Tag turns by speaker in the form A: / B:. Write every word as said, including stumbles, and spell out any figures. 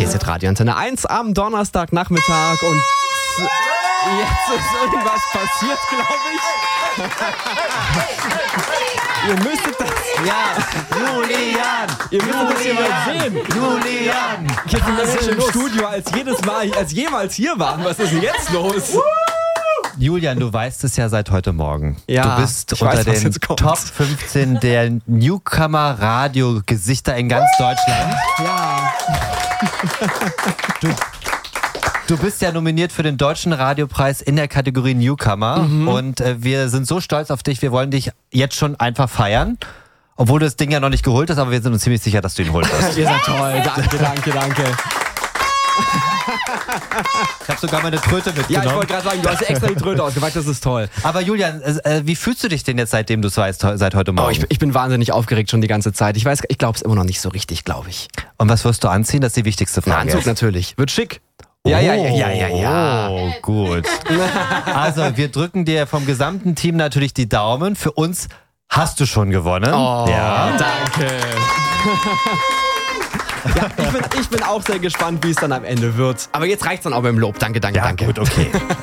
A: Z Radio Antenne eins am Donnerstagnachmittag und jetzt ist irgendwas passiert, glaube ich. Ihr müsstet das...
B: Ja, Julian!
A: Ihr müsstet das hier mal sehen.
B: Julian!
A: Jetzt sind Menschen im Studio als jedes Mal, als jemals hier waren. Was ist denn jetzt los?
B: Julian, du weißt es ja seit heute Morgen.
A: Ja,
B: du bist
A: ich
B: unter
A: weiß, was
B: den
A: jetzt kommt.
B: Top fünfzehn der Newcomer-Radio-Gesichter in ganz Deutschland.
A: Ja.
B: Du, du bist ja nominiert für den Deutschen Radiopreis in der Kategorie Newcomer. Mhm. Und äh, wir sind so stolz auf dich, wir wollen dich jetzt schon einfach feiern. Obwohl du das Ding ja noch nicht geholt hast, aber wir sind uns ziemlich sicher, dass du ihn holen wirst.
A: Ihr seid toll. Danke, danke, danke.
B: Ich habe sogar meine Tröte mitgenommen.
A: Ja, ich wollte gerade sagen, du hast extra die Tröte ausgepackt, das ist toll.
B: Aber Julian, äh, wie fühlst du dich denn jetzt, seitdem du es weißt, seit heute Morgen?
A: Oh, ich, ich bin wahnsinnig aufgeregt schon die ganze Zeit. Ich weiß, ich glaube es immer noch nicht so richtig, glaube ich.
B: Und was wirst du anziehen? Das ist die wichtigste
A: Ein
B: Frage.
A: Anzug
B: jetzt.
A: natürlich. Wird schick.
B: Oh,
A: Ja, ja, ja, ja, ja, ja.
B: Oh, gut. Also, wir drücken dir vom gesamten Team natürlich die Daumen. Für uns hast du schon gewonnen.
A: Oh,
B: ja.
A: danke. Ja, ich bin, ich bin auch sehr gespannt, wie es dann am Ende wird. Aber jetzt reicht's dann auch beim Lob. Danke, danke,
B: Ja,
A: danke.
B: gut, okay.